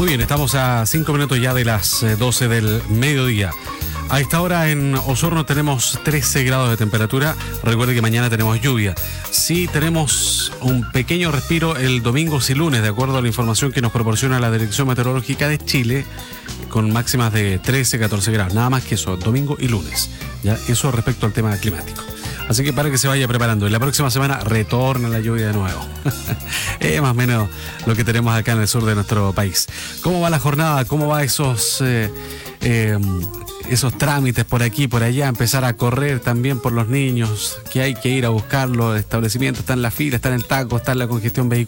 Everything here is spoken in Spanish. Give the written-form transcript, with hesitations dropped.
Muy bien, estamos a 5 minutos ya de las 12 del mediodía. A esta hora en Osorno tenemos 13 grados de temperatura. Recuerde que mañana tenemos lluvia. Sí tenemos un pequeño respiro el domingo y lunes, de acuerdo a la información que nos proporciona la Dirección Meteorológica de Chile, con máximas de 13, 14 grados. Nada más que eso, domingo y lunes. ¿Ya? Eso respecto al tema climático. Así que para que se vaya preparando. Y la próxima semana retorna la lluvia de nuevo. Más o menos lo que tenemos acá en el sur de nuestro país. ¿Cómo va la jornada? ¿Cómo va esos trámites por aquí, por allá? Empezar a correr también por los niños, que hay que ir a buscar los establecimientos. Están en la fila, están en el taco, está en la congestión vehicular.